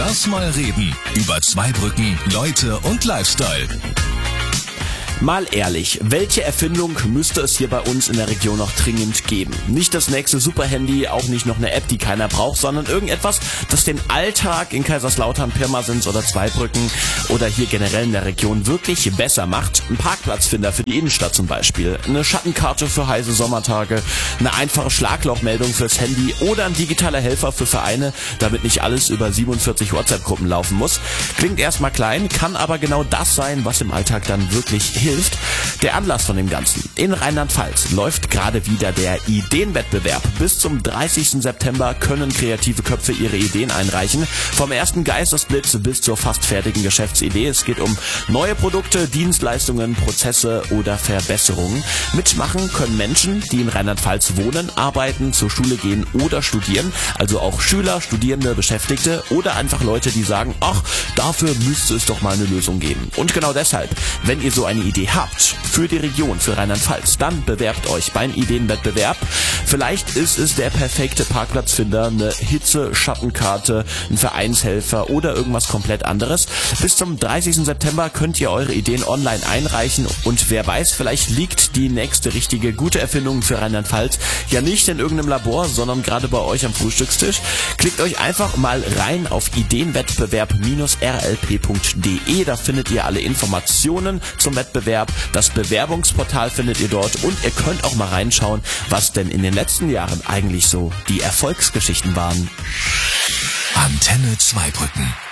Lass mal reden über Zweibrücken, Leute und Lifestyle. Mal ehrlich, welche Erfindung müsste es hier bei uns in der Region noch dringend geben? Nicht das nächste Superhandy, auch nicht noch eine App, die keiner braucht, sondern irgendetwas, das den Alltag in Kaiserslautern, Pirmasens oder Zweibrücken oder hier generell in der Region wirklich besser macht. Ein Parkplatzfinder für die Innenstadt zum Beispiel, eine Schattenkarte für heiße Sommertage, eine einfache Schlaglochmeldung fürs Handy oder ein digitaler Helfer für Vereine, damit nicht alles über 47 WhatsApp-Gruppen laufen muss. Klingt erstmal klein, kann aber genau das sein, was im Alltag dann wirklich hilft. Der Anlass von dem Ganzen. In Rheinland-Pfalz läuft gerade wieder der Ideenwettbewerb. Bis zum 30. September können kreative Köpfe ihre Ideen einreichen. Vom ersten Geistesblitz bis zur fast fertigen Geschäftsidee. Es geht um neue Produkte, Dienstleistungen, Prozesse oder Verbesserungen. Mitmachen können Menschen, die in Rheinland-Pfalz wohnen, arbeiten, zur Schule gehen oder studieren. Also auch Schüler, Studierende, Beschäftigte oder einfach Leute, die sagen, ach, dafür müsste es doch mal eine Lösung geben. Und genau deshalb, wenn ihr so eine Idee habt für die Region, für Rheinland-Pfalz, dann bewerbt euch beim Ideenwettbewerb. Vielleicht ist es der perfekte Parkplatzfinder, eine Hitze-Schattenkarte, ein Vereinshelfer oder irgendwas komplett anderes. Bis zum 30. September könnt ihr eure Ideen online einreichen und wer weiß, vielleicht liegt die nächste richtige gute Erfindung für Rheinland-Pfalz ja nicht in irgendeinem Labor, sondern gerade bei euch am Frühstückstisch. Klickt euch einfach mal rein auf ideenwettbewerb-rlp.de, da findet ihr alle Informationen zum Wettbewerb. Das Bewerbungsportal findet ihr dort und ihr könnt auch mal reinschauen, was denn in den letzten Jahren eigentlich so die Erfolgsgeschichten waren. Antenne Zweibrücken.